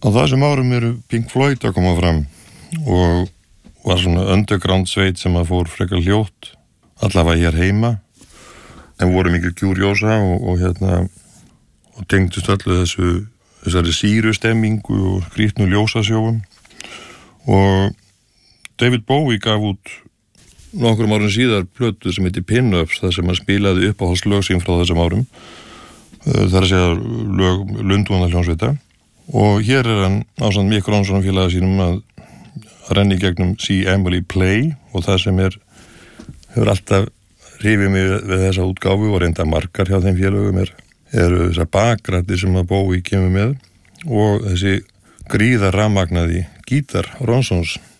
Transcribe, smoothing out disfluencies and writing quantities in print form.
Á þessum árum eru Pink Floyd að koma fram og var svona underground sveit sem að fór frekar hljótt, allavega hér heima, en voru mikið gjúrjósa og tengdust öllu þessari sýrustemmingu og skrýtnu ljósasjóum. Og David Bowie gaf út nokkrum árum síðar plötu sem heitir Pin-Ups, þar sem hann spilaði uppáhaldslög sín frá þessum árum, þar að segja lög Lundúnahljómsveita. Og hér hann ásamt Mick Ronson og félaga sínum að renna í gegnum See Emily Play, og það sem hefur alltaf hrifið mig við þessa útgáfu og reynda margar hjá þeim félögum eru þessar bakrættir sem að Bowie kemur með og þessi gríðar rafmagnaði gítar Ronsons.